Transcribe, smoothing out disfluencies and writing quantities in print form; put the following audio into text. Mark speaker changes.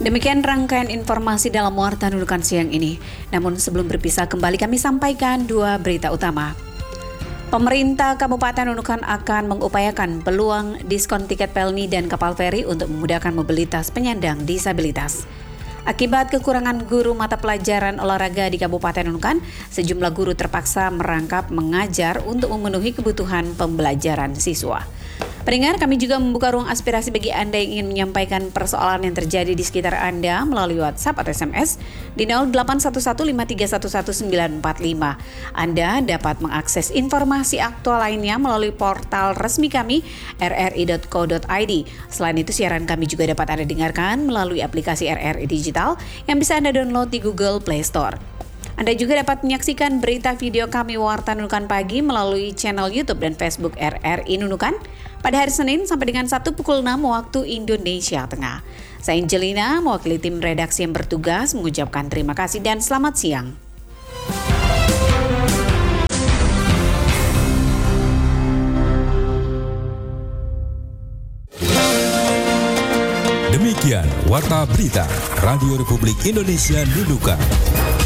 Speaker 1: Demikian rangkaian informasi dalam Warta Nunukan siang ini. Namun sebelum berpisah kembali kami sampaikan dua berita utama. Pemerintah Kabupaten Nunukan akan mengupayakan peluang diskon tiket pelni dan kapal feri untuk memudahkan mobilitas penyandang disabilitas. Akibat kekurangan guru mata pelajaran olahraga di Kabupaten Nunukan, sejumlah guru terpaksa merangkap mengajar untuk memenuhi kebutuhan pembelajaran siswa. Pendengar, kami juga membuka ruang aspirasi bagi Anda yang ingin menyampaikan persoalan yang terjadi di sekitar Anda melalui WhatsApp atau SMS di 0811531145. Anda dapat mengakses informasi aktual lainnya melalui portal resmi kami rri.co.id. Selain itu, siaran kami juga dapat Anda dengarkan melalui aplikasi RRI Digital yang bisa Anda download di Google Play Store. Anda juga dapat menyaksikan berita video kami Warta Nunukan Pagi melalui channel YouTube dan Facebook RRI Nunukan pada hari Senin sampai dengan Sabtu pukul 6 waktu Indonesia Tengah. Saya Angelina, mewakili tim redaksi yang bertugas, mengucapkan terima kasih dan selamat siang.
Speaker 2: Demikian Warta Berita Radio Republik Indonesia Nunukan.